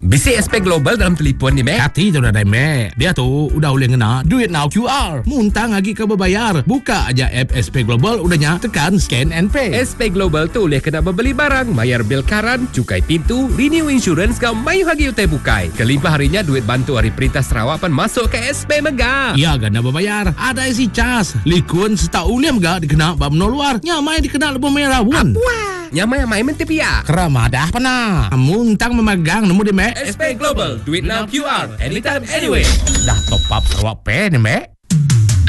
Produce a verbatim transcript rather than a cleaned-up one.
Bisi S P Global dalam telefon ni, Mek. Hati tu dah dah, Mek. Dia tu udah boleh ngena duit now Q R. Muntang lagi ke berbayar. Buka aja app S P Global udahnya, tekan scan and pay. S P Global tu boleh kena membeli barang, bayar bil karan, cukai pintu, renew insurance kau mayu hagi utai bukai. Kelimpah harinya duit bantu hari Perintah Sarawak pan masuk ke S P Mega. Ya, gana berbayar. Ada isi cas. Likun setau uliam gak dikena bab no luar. Nyamai dikena lebih merah wan. Wah, nyamai mai menti pia. Kerama dah pernah. Muntang memegang nemu di, Mek. S P Global, duit now Q R, anytime, anywhere. Dah top up Sarawak Pay ni, Mek.